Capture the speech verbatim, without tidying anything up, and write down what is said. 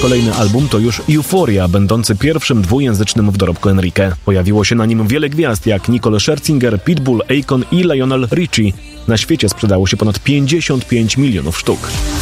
kolejny album to już Euphoria, będący pierwszym dwujęzycznym w dorobku Enrique. Pojawiło się na nim wiele gwiazd jak Nicole Scherzinger, Pitbull, Akon i Lionel Richie. Na świecie sprzedało się ponad pięćdziesiąt pięć milionów sztuk.